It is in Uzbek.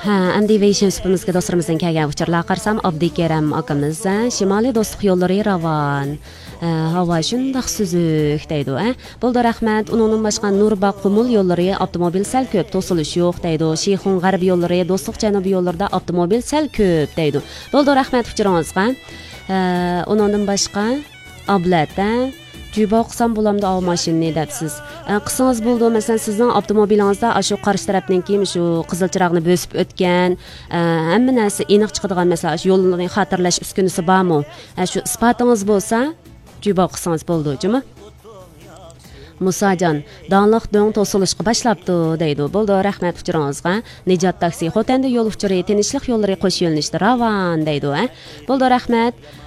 Ha, endi Vision supimizga do'stlarimizdan kelgan uchurlar qarsam Abdikeram akamiz Shimoliy do'stlik yo'llari ravon. Havo shundoq suzuk deydi. Bo'ldi rahmat. Uningdan boshqa Nurbaq Qumul yo'llari avtomobil sal ko'p, to'silish yo'q deydi. Sheyxun G'arb yo'llari, do'stlik janubiy yo'llarida avtomobil sal ko'p deydi. Bo'ldi rahmat uchuringizga. Uningdan boshqa Ablat Juba qisam bo'lamda ol mashinani debsiz. Qisingiz bo'ldi, masalan, sizning avtomobilingizda shu qarshi tarafdan shu qizil chiroqni bo'sib o'tgan, hamma narsa aniq chiqadigan, masalan, shu yo'lni xatarlash uskunasi bormi? Shu isbotingiz bo'lsa, juba qilsangiz bo'ldi, jimi? Musajon, donliq do'ng to'silishga boshlabdi deydi. Bo'ldi, rahmat uchuringizga. Nijot taksi Xotanda yo'l uchuri tinchlik yo'llari qo'sh yo'nalishda ravon deydi. Bo'ldi, rahmat.